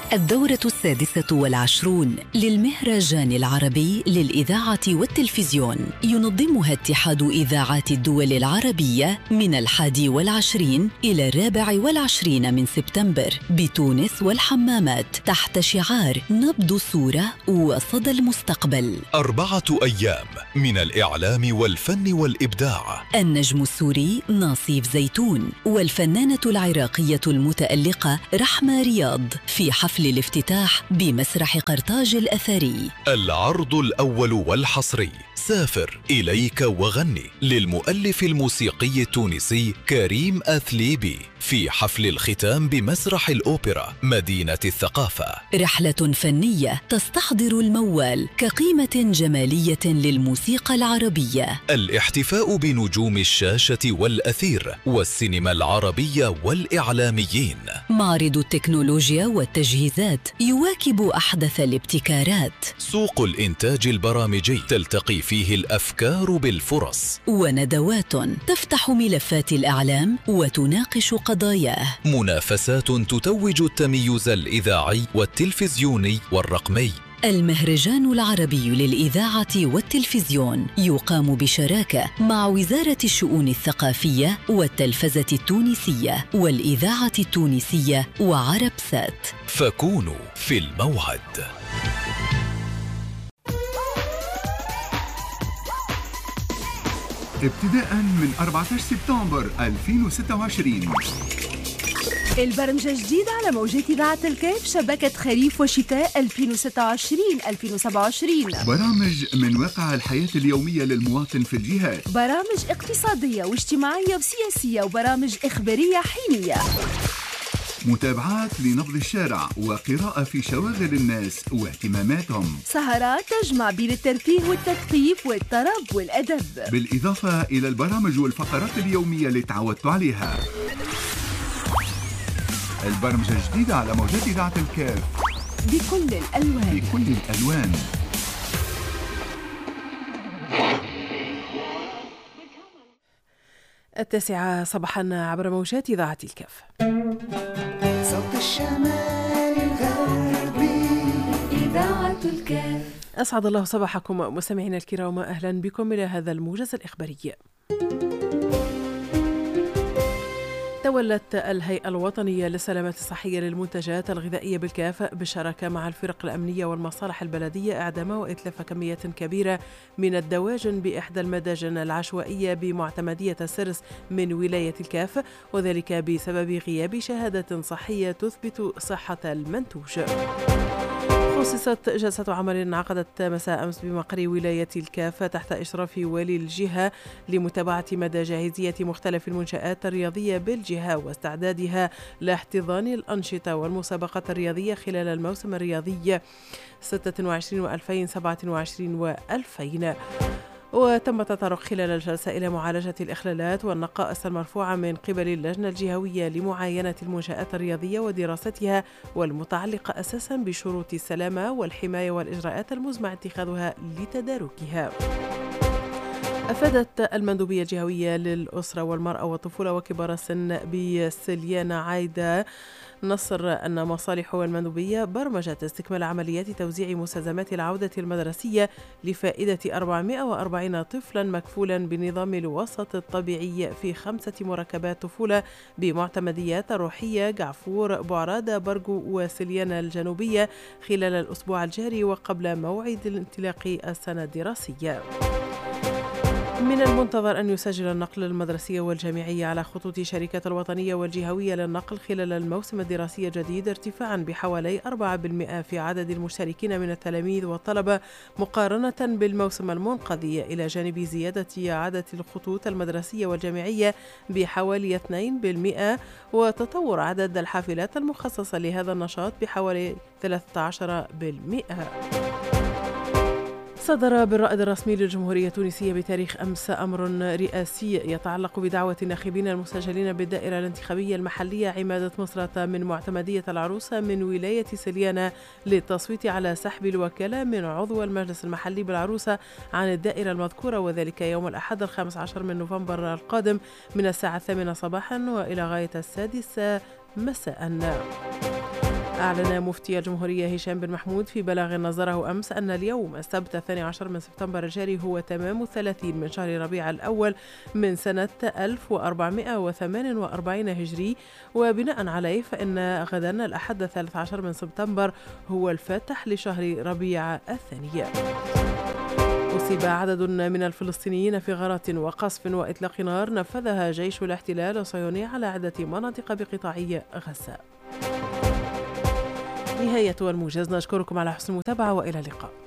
الدورة 26 للمهرجان العربي للإذاعة والتلفزيون ينظمها اتحاد إذاعات الدول العربية من 21 إلى 24 من سبتمبر بتونس والحمامات تحت شعار نبض الصورة وصدى المستقبل. 4 أيام من الإعلام والفن والإبداع. النجم السوري ناصيف زيتون والفنانة العراقية المتألقة رحمة رياض في حفل الافتتاح بمسرح قرطاج الأثري. العرض الأول والحصري سافر إليك وغني للمؤلف الموسيقي التونسي كريم أثليبي في حفل الختام بمسرح الأوبرا مدينة الثقافة. رحلة فنية تستحضر الموال كقيمة جمالية للموسيقى العربية. الاحتفاء بنجوم الشاشة والأثير والسينما العربية والإعلاميين. معرض التكنولوجيا والتجهيزات يواكب أحدث الابتكارات. سوق الإنتاج البرامجي تلتقي فيه الأفكار بالفرص. وندوات تفتح ملفات الإعلام وتناقش قضاياه. منافسات تتوج التميز الإذاعي والتلفزيوني والرقمي. المهرجان العربي للإذاعة والتلفزيون يقام بشراكة مع وزارة الشؤون الثقافية والتلفزة التونسية والإذاعة التونسية وعرب سات. فكونوا في الموعد. ابتداء من 14 سبتمبر 2026 البرمجة جديدة على موجات إذاعة الكاف شبكة خريف وشتاء 2026-2027. برامج من واقع الحياة اليومية للمواطن في الجهات. برامج اقتصادية واجتماعية وسياسية وبرامج إخبارية حينية. متابعات لنبض الشارع وقراءة في شواغل الناس واهتماماتهم. سهرات تجمع بين الترفيه والتثقيف والطرب والأدب، بالإضافة إلى البرامج والفقرات اليومية اللي تعودتوا عليها. البرمجة الجديدة على موجات إذاعة الكاف بكل الألوان. 9 صباحا عبر موجات إذاعة الكاف. صوت الشمال الغربي إذاعة الكاف. أسعد الله صباحكم مستمعينا الكرام، أهلا بكم إلى هذا الموجز الإخباري. تولت الهيئة الوطنية للسلامة الصحية للمنتجات الغذائية بالكاف بالشراكة مع الفرق الأمنية والمصالح البلدية إعدام وإتلاف كميات كبيرة من الدواجن بإحدى المداجن العشوائية بمعتمدية سرس من ولاية الكاف، وذلك بسبب غياب شهادة صحية تثبت صحة المنتوج. خصصت جلسة عمل انعقدت مساء أمس بمقر ولاية الكاف تحت إشراف والي الجهة لمتابعة مدى جاهزية مختلف المنشآت الرياضية بالجهة واستعدادها لاحتضان الأنشطة والمسابقات الرياضية خلال الموسم الرياضي 26 و2027 و2000. وتم التطرق خلال الجلسة إلى معالجة الإخلالات والنقائص المرفوعة من قبل اللجنة الجهوية لمعاينة المنشآت الرياضية ودراستها والمتعلقة أساساً بشروط السلامة والحماية والإجراءات المزمع اتخاذها لتداركها. أفادت المندوبية الجهوية للأسرة والمرأة والطفولة وكبار السن بسليانة عايدة نصر أن مصالح المندوبية برمجت استكمال عمليات توزيع مستلزمات العودة المدرسية لفائدة 440 طفلا مكفولا بنظام الوسط الطبيعي في 5 مركبات طفولة بمعتمديات الروحية جعفور بعرادة برجو وسليانة الجنوبية خلال الأسبوع الجاري وقبل موعد انطلاق السنة الدراسية. من المنتظر أن يسجل النقل المدرسي والجامعي على خطوط شركة الوطنية والجهوية للنقل خلال الموسم الدراسي الجديد ارتفاعا بحوالي 4% في عدد المشتركين من التلاميذ والطلبة مقارنة بالموسم المنقضي، إلى جانب زيادة عدد الخطوط المدرسية والجامعية بحوالي 2%، وتطور عدد الحافلات المخصصة لهذا النشاط بحوالي 13%. صدر بالرائد الرسمي للجمهورية التونسية بتاريخ أمس أمر رئاسي يتعلق بدعوة الناخبين المسجلين بالدائرة الانتخابية المحلية عمادة مصرة من معتمدية العروسة من ولاية سليانة للتصويت على سحب الوكالة من عضو المجلس المحلي بالعروسة عن الدائرة المذكورة، وذلك يوم الأحد 15 من نوفمبر القادم من الساعة 8 صباحا وإلى غاية 6 مساء. أعلن مفتي الجمهورية هشام بن محمود في بلاغ نظره أمس أن اليوم السبت 12 من سبتمبر الجاري هو تمام 30 من شهر ربيع الأول من سنة 1448 هجري، وبناء عليه فإن غدا الأحد 13 من سبتمبر هو الفاتح لشهر ربيع الثاني. أصيب عدد من الفلسطينيين في غارات وقصف وإطلاق نار نفذها جيش الاحتلال الصهيوني على عدة مناطق بقطاع غزة. نهاية الموجز، نشكركم على حسن المتابعة وإلى اللقاء.